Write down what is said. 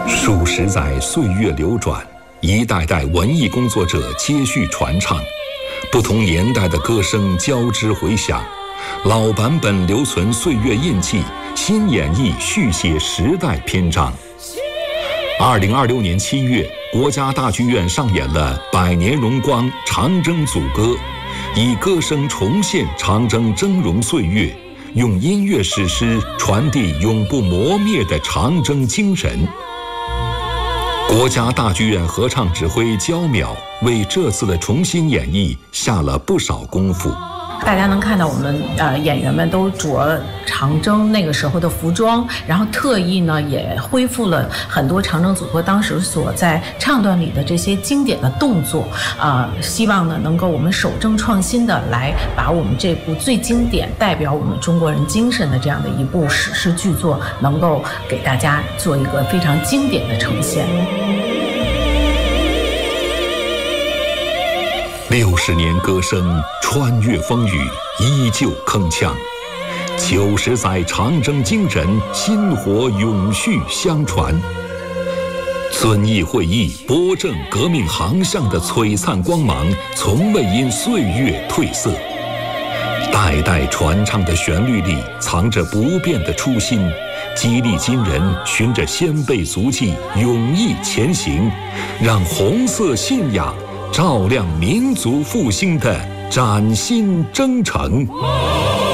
数十载岁月流转，一代代文艺工作者接续传唱，不同年代的歌声交织回响，老版本留存岁月印记，新演绎续写时代篇章。2026年7月，国家大剧院上演了《百年荣光·长征组歌》，以歌声重现长征峥嵘岁月，用音乐史诗传递永不磨灭的长征精神。国家大剧院合唱指挥焦淼为这次的重新演绎下了不少功夫。 大家能看到我们演员们都着长征那个时候的服装，然后特意呢也恢复了很多长征组歌当时所在唱段里的这些经典的动作，希望呢能够我们守正创新的来把我们这部最经典代表我们中国人精神的这样的一部史诗巨作，能够给大家做一个非常经典的呈现。 60年歌声穿越风雨，依旧铿锵；90载长征精神，薪火永续相传。遵义会议拨正革命航向的璀璨光芒，从未因岁月褪色。代代传唱的旋律里藏着不变的初心，激励今人循着先辈足迹勇毅前行，让红色信仰照亮民族复兴的崭新征程。